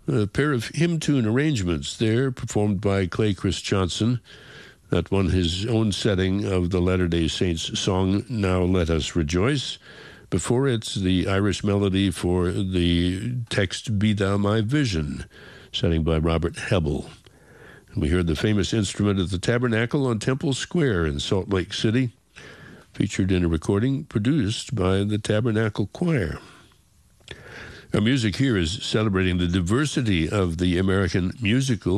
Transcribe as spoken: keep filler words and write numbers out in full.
A pair of hymn tune arrangements there performed by Clay Chris Johnson. That one, his own setting of the Latter-day Saints song, Now Let Us Rejoice. Before it's the Irish melody for the text, Be Thou My Vision, setting by Robert Hebel. And we heard the famous instrument at the Tabernacle on Temple Square in Salt Lake City, featured in a recording produced by the Tabernacle Choir. Our music here is celebrating the diversity of the American musical